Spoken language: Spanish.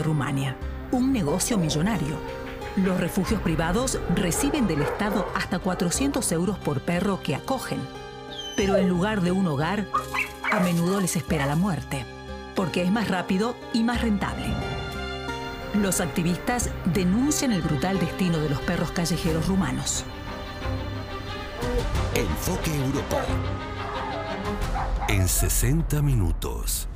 de Rumania. Un negocio millonario. Los refugios privados reciben del Estado hasta 400 euros por perro que acogen. Pero en lugar de un hogar, a menudo les espera la muerte, porque es más rápido y más rentable. Los activistas denuncian el brutal destino de los perros callejeros rumanos. Enfoque Europa. En 60 minutos.